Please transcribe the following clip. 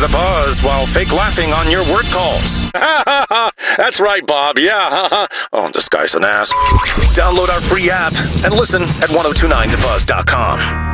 The Buzz while fake laughing on your word calls. That's right, Bob. Yeah. Oh, this guy's an ass. Download our free app and listen at 1029thebuzz.com.